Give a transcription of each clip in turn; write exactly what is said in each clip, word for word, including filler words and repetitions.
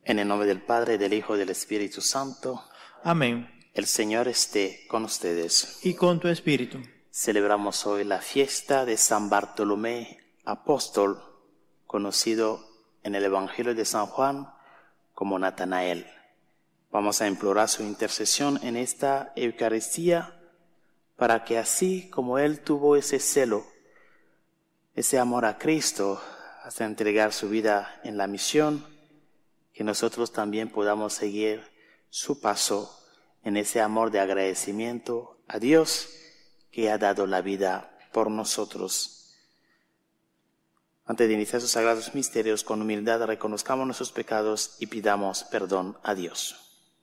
En el nombre del Padre, del Hijo y del Espíritu Santo. Amén. El Señor esté con ustedes. Y con tu espíritu. Celebramos hoy la fiesta de San Bartolomé Apóstol, conocido en el Evangelio de San Juan como Natanael. Vamos a implorar su intercesión en esta Eucaristía para que así como Él tuvo ese celo, ese amor a Cristo, hasta entregar su vida en la misión, que nosotros también podamos seguir su paso en ese amor de agradecimiento a Dios que ha dado la vida por nosotros. Antes de iniciar sus sagrados misterios, con humildad reconozcamos nuestros pecados y pidamos perdón a Dios.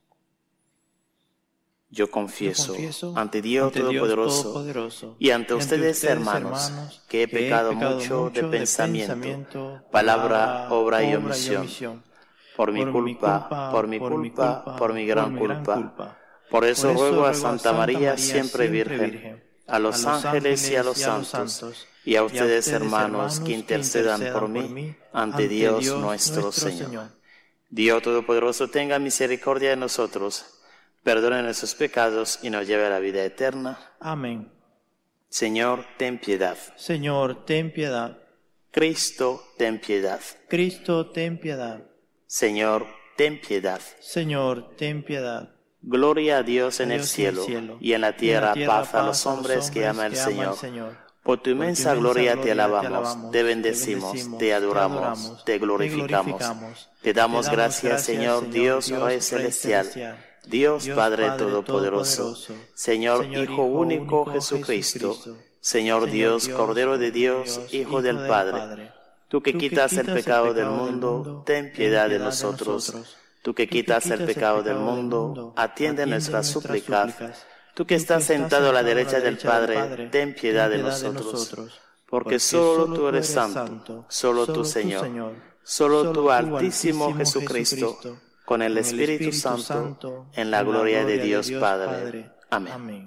Yo confieso, Yo confieso ante Dios, ante Todopoderoso, Dios Todopoderoso y ante y ustedes, ustedes, hermanos, hermanos, que he pecado, mucho, mucho de, de pensamiento, pensamiento, palabra, obra y obra omisión. y omisión. Por mi Por mi culpa, culpa, por mi por mi culpa, culpa, por mi gran por mi gran culpa. culpa. Por eso Por eso ruego a ruego Santa María, siempre Virgen, a los ángeles y a los santos, y a ustedes, hermanos, que intercedan por mí ante Dios nuestro Señor. Dios Todopoderoso tenga misericordia de nosotros, perdone nuestros pecados y nos lleve a la vida eterna. Amén. Señor, ten piedad. Señor, ten piedad. Cristo, ten piedad. Cristo, ten piedad. Señor, ten piedad. Señor, ten piedad. Gloria a Dios en, A el, Dios cielo, en el cielo, y en la tierra, y en la tierra paz a los hombres que aman al Señor. Señor. Por tu inmensa, Por tu inmensa gloria, gloria te alabamos, te alabamos, te bendecimos, te bendecimos, te adoramos, te adoramos, te glorificamos. te glorificamos. Te damos Te damos gracias, gracias, Señor, Señor, Dios, Dios, Rey Rey celestial, celestial, Dios, Dios Padre, Padre todopoderoso, todopoderoso, Señor, Señor, Hijo Hijo único, único, Jesucristo, Jesucristo, Señor, Señor Dios, Dios, Cordero de Dios, Dios, Hijo, Hijo del del Padre. Padre. Tú que Tú que quitas el quitas pecado el del pecado del mundo, mundo, ten piedad de nosotros. Tú que quitas el pecado del mundo, atiende nuestras súplicas. Tú que estás sentado a la derecha del Padre, ten piedad de nosotros. Porque solo tú eres santo, solo tú, Señor, solo tú, Altísimo Jesucristo, con el Espíritu Santo, en la gloria de Dios Padre. Amén.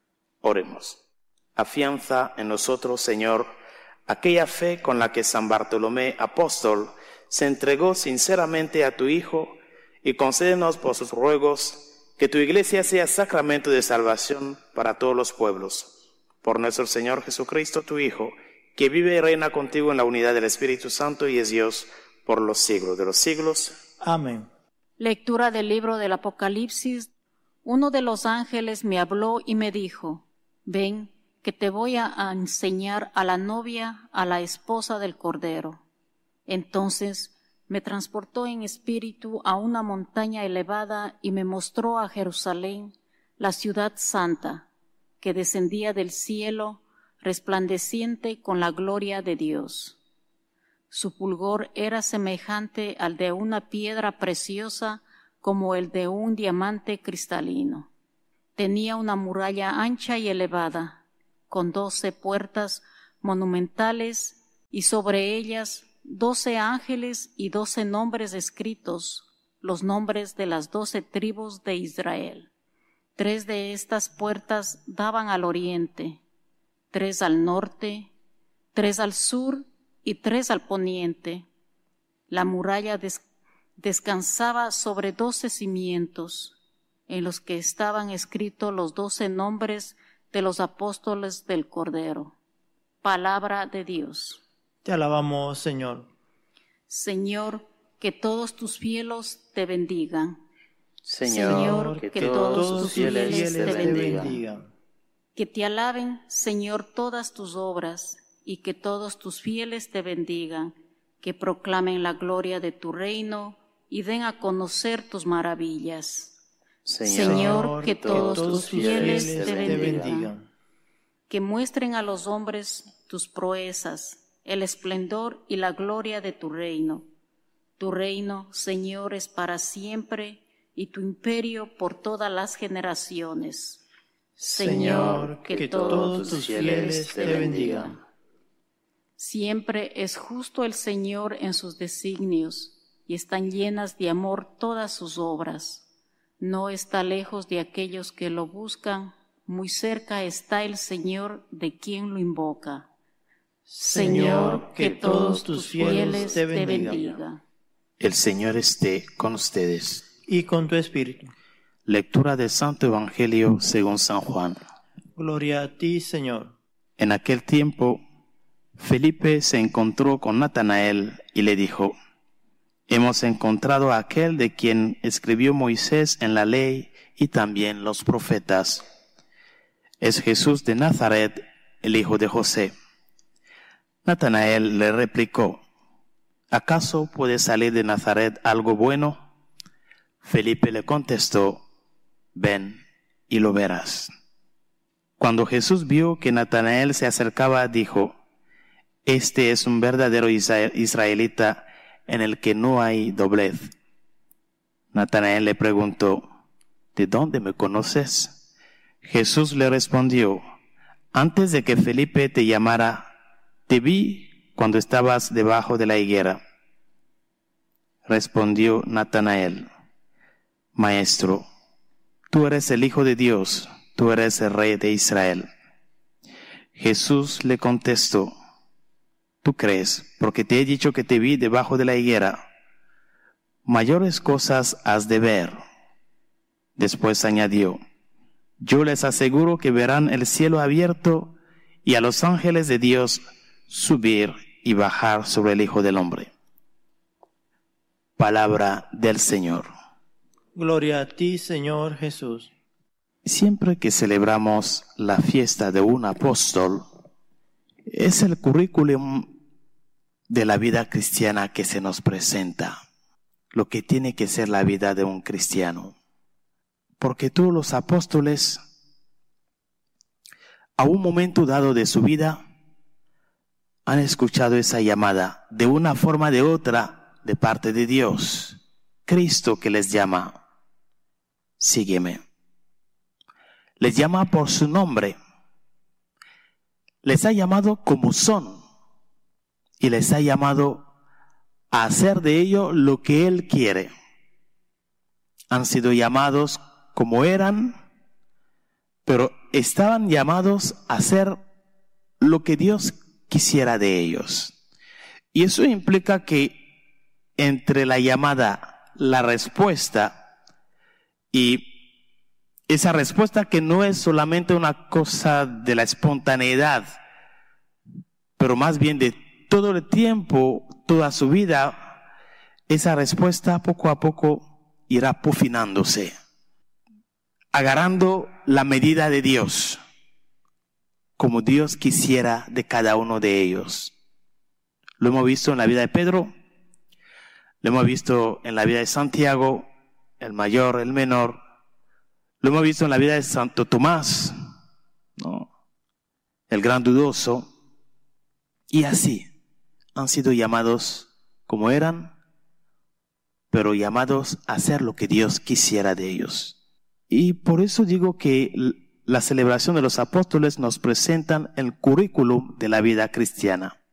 Oremos. Afianza en nosotros, Señor, aquella fe con la que San Bartolomé Apóstol se entregó sinceramente a tu Hijo, y concédenos por sus ruegos que tu Iglesia sea sacramento de salvación para todos los pueblos. Por nuestro Señor Jesucristo, tu Hijo, que vive y reina contigo en la unidad del Espíritu Santo y es Dios por los siglos de los siglos. Amén. Lectura del libro del Apocalipsis. Uno de los ángeles me habló y me dijo: ven, que te voy a enseñar a la novia, a la esposa del Cordero. Entonces me transportó en espíritu a una montaña elevada y me mostró a Jerusalén, la ciudad santa, que descendía del cielo, resplandeciente con la gloria de Dios. Su fulgor era semejante al de una piedra preciosa, como el de un diamante cristalino. Tenía una muralla ancha y elevada, con doce puertas monumentales, y sobre ellas doce ángeles y doce nombres escritos, los nombres de las doce tribus de Israel. Tres de estas puertas daban al oriente, tres al norte, tres al sur y tres al poniente. La muralla des- descansaba sobre doce cimientos, en los que estaban escritos los doce nombres de los apóstoles del Cordero. Palabra de Dios. Te alabamos, Señor. Señor, que todos tus fieles te bendigan. Señor, Señor, que, que todos todos tus tus fieles fieles te te bendigan. Que te alaben, Señor, todas tus obras, y que todos tus fieles te bendigan, que proclamen la gloria de tu reino y den a conocer tus maravillas. Señor, Señor, que todos tus fieles fieles te te bendigan. Que muestren a los hombres tus proezas, el esplendor y la gloria de tu reino. Tu reino, Señor, es para siempre, y tu imperio por todas las generaciones. Señor, que, que todos tus fieles te bendigan. Siempre es justo el Señor en sus designios, y están llenas de amor todas sus obras. No está lejos de aquellos que lo buscan, muy cerca está el Señor de quien lo invoca. Señor, que todos tus fieles te bendigan. El Señor esté con ustedes. Y con tu espíritu. Lectura del Santo Evangelio según San Juan. Gloria a ti, Señor. En aquel tiempo, Felipe se encontró con Natanael y le dijo: Hemos encontrado a aquel de quien escribió Moisés en la ley y también los profetas. Es Jesús de Nazaret, el hijo de José. Natanael le replicó: ¿Acaso puede salir de Nazaret algo bueno? Felipe le contestó: Ven y lo verás. Cuando Jesús vio que Natanael se acercaba, dijo: Este es un verdadero israelita en el que no hay doblez. Natanael le preguntó: ¿De dónde me conoces? Jesús le respondió: Antes de que Felipe te llamara, te vi cuando estabas debajo de la higuera. Respondió Natanael: Maestro, tú eres el Hijo de Dios, tú eres el Rey de Israel. Jesús le contestó: Tú crees, porque te he dicho que te vi debajo de la higuera. Mayores cosas has de ver. Después añadió: Yo les aseguro que verán el cielo abierto y a los ángeles de Dios subir y bajar sobre el Hijo del Hombre. Palabra del Señor. Gloria a ti, Señor Jesús. Siempre que celebramos la fiesta de un apóstol, es el currículum de la vida cristiana que se nos presenta, lo que tiene que ser la vida de un cristiano. Porque todos los apóstoles, a un momento dado de su vida, han escuchado esa llamada de una forma o de otra de parte de Dios. Cristo que les llama: sígueme. Les llama por su nombre. Les ha llamado como son y les ha llamado a hacer de ello lo que Él quiere. Han sido llamados como eran, pero estaban llamados a hacer lo que Dios quisiera de ellos. Y eso implica que entre la llamada, la respuesta, y esa respuesta que no es solamente una cosa de la espontaneidad, pero más bien de todo el tiempo, toda su vida, esa respuesta poco a poco irá pufinándose, agarrando la medida de Dios, como Dios quisiera de cada uno de ellos. Lo hemos visto en la vida de Pedro, lo hemos visto en la vida de Santiago, el mayor, el menor, lo hemos visto en la vida de Santo Tomás, ¿no?, el gran dudoso, y así han sido llamados como eran, pero llamados a hacer lo que Dios quisiera de ellos. Y por eso digo que la celebración de los apóstoles nos presentan el currículum de la vida cristiana.